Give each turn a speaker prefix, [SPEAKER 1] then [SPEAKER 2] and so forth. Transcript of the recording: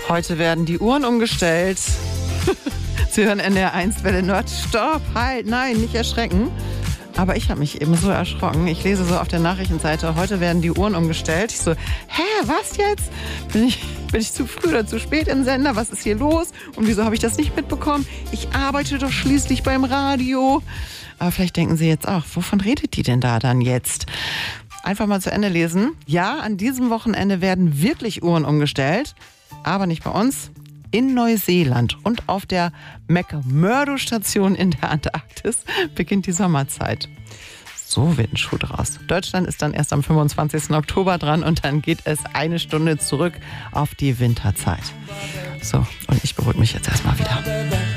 [SPEAKER 1] Heute werden die Uhren umgestellt. Sie hören NDR1 Welle Nord. Stopp, halt, nein, nicht erschrecken. Aber ich habe mich eben so erschrocken. Ich lese so auf der Nachrichtenseite, heute werden die Uhren umgestellt. Ich so, was jetzt? Bin ich zu früh oder zu spät im Sender? Was ist hier los? Und wieso habe ich das nicht mitbekommen? Ich arbeite doch schließlich beim Radio. Aber vielleicht denken Sie jetzt auch, wovon redet die denn da dann jetzt? Einfach mal zu Ende lesen. Ja, an diesem Wochenende werden wirklich Uhren umgestellt. Aber nicht bei uns. In Neuseeland und auf der McMurdo-Station in der Antarktis beginnt die Sommerzeit. So wird ein Schuh draus. Deutschland ist dann erst am 25. Oktober dran und dann geht es eine Stunde zurück auf die Winterzeit. So, und ich beruhige mich jetzt erstmal wieder.